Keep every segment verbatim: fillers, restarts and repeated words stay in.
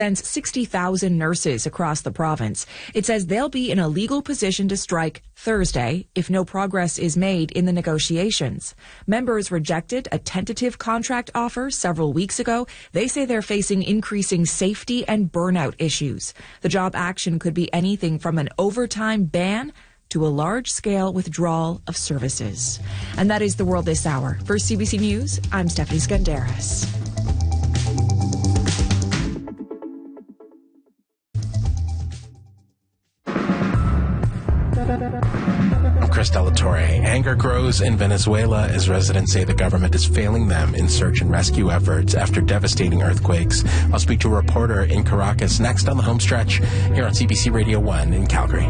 sixty thousand nurses across the province. It says they'll be in a legal position to strike Thursday if no progress is made in the negotiations. Members rejected a tentative contract offer several weeks ago. They say they're facing increasing safety and burnout issues. The job action could be anything from an overtime ban to a large-scale withdrawal of services. And that is the world this hour. For C B C News, I'm Stephanie Skandaris. Chris Delatorre. Anger grows in Venezuela as residents say the government is failing them in search and rescue efforts after devastating earthquakes. I'll speak to a reporter in Caracas next on the home stretch here on C B C Radio one in Calgary.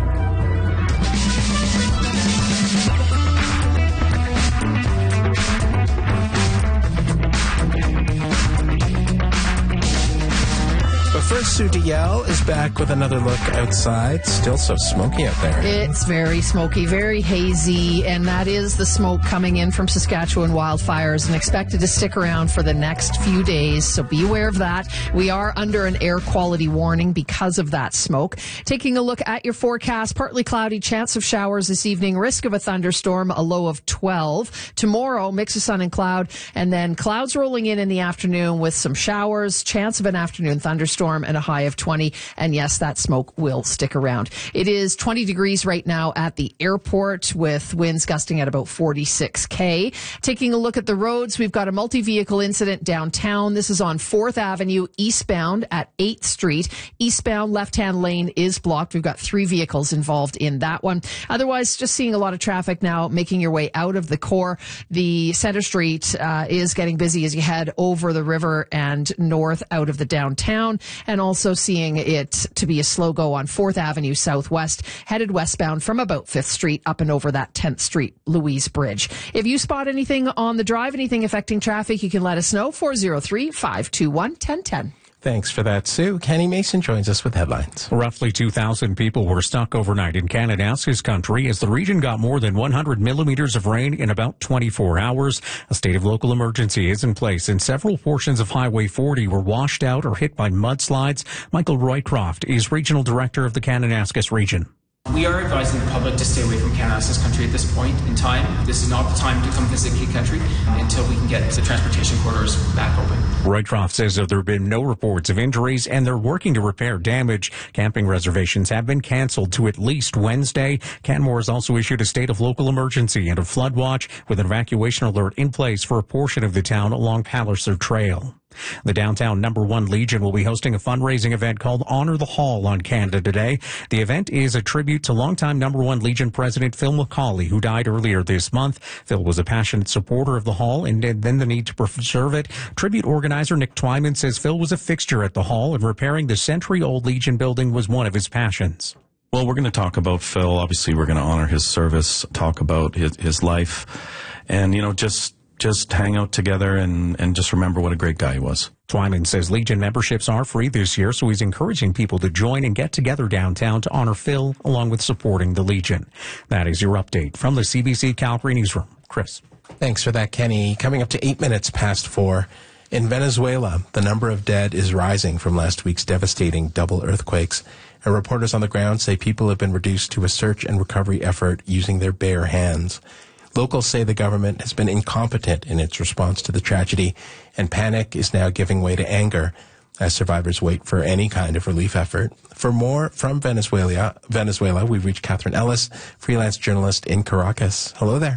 First, Sue Deyell is back with another look outside. Still so smoky out there. It's very smoky, very hazy, and that is the smoke coming in from Saskatchewan wildfires and expected to stick around for the next few days, so be aware of that. We are under an air quality warning because of that smoke. Taking a look at your forecast, partly cloudy, chance of showers this evening, risk of a thunderstorm, a low of twelve. Tomorrow, mix of sun and cloud, and then clouds rolling in in the afternoon with some showers, chance of an afternoon thunderstorm, and a high of twenty. And yes, that smoke will stick around. It is twenty degrees right now at the airport with winds gusting at about forty-six K. Taking a look at the roads, we've got a multi-vehicle incident downtown. This is on fourth Avenue eastbound at eighth Street. Eastbound left-hand lane is blocked. We've got three vehicles involved in that one. Otherwise, just seeing a lot of traffic now making your way out of the core. The Center Street uh, is getting busy as you head over the river and north out of the downtown. And also seeing it to be a slow go on fourth Avenue Southwest, headed westbound from about fifth Street up and over that tenth Street Louise Bridge. If you spot anything on the drive, anything affecting traffic, you can let us know. four oh three, five two one, one oh one oh. Thanks for that, Sue. Kenny Mason joins us with headlines. Roughly two thousand people were stuck overnight in Kananaskis country as the region got more than one hundred millimeters of rain in about twenty-four hours. A state of local emergency is in place, and several portions of Highway forty were washed out or hit by mudslides. Michael Roycroft is regional director of the Kananaskis region. We are advising the public to stay away from Kananaskis country at this point in time. This is not the time to come visit Key Country until we can get the transportation corridors back open. Roycroft says that there have been no reports of injuries and they're working to repair damage. Camping reservations have been canceled to at least Wednesday. Canmore has also issued a state of local emergency and a flood watch with an evacuation alert in place for a portion of the town along Palliser Trail. The downtown Number One Legion will be hosting a fundraising event called Honor the Hall on Canada Day. The event is a tribute to longtime Number One Legion President Phil McCauley, who died earlier this month. Phil was a passionate supporter of the hall and then the need to preserve it. Tribute organizer Nick Twyman says Phil was a fixture at the hall, and repairing the century-old Legion building was one of his passions. Well, we're going to talk about Phil. Obviously, we're going to honor his service, talk about his, his life, and, you know, just just hang out together and, and just remember what a great guy he was. Twyman says Legion memberships are free this year, so he's encouraging people to join and get together downtown to honor Phil, along with supporting the Legion. That is your update from the C B C Calgary Newsroom. Chris. Thanks for that, Kenny. Coming up to eight minutes past four. In Venezuela, the number of dead is rising from last week's devastating double earthquakes. And reporters on the ground say people have been reduced to a search and recovery effort using their bare hands. Locals say the government has been incompetent in its response to the tragedy, and panic is now giving way to anger as survivors wait for any kind of relief effort. For more from Venezuela, Venezuela, we've reached Catherine Ellis, freelance journalist in Caracas. Hello there.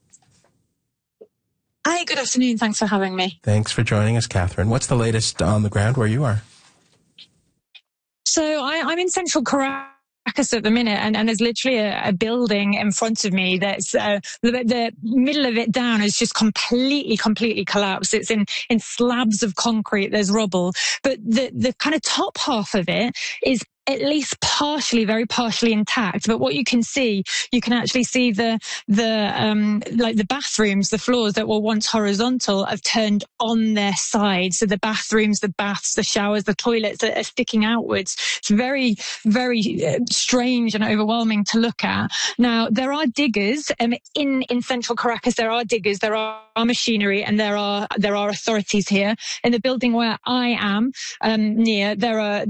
Hi, good afternoon. Thanks for having me. Thanks for joining us, Catherine. What's the latest on the ground where you are? So I, I'm in central Caracas at the minute, and, and there's literally a, a building in front of me that's uh, the, the middle of it down is just completely, completely collapsed. It's in, in slabs of concrete. There's rubble, but the, the kind of top half of it is at least partially, very partially intact. But what you can see, you can actually see the, the, um, like the bathrooms, the floors that were once horizontal have turned on their side. So the bathrooms, the baths, the showers, the toilets are, are sticking outwards. It's very, very uh, strange and overwhelming to look at. Now, there are diggers um, in, in central Caracas. There are diggers, there are machinery, and there are, there are authorities here. In the building where I am, um, near, there are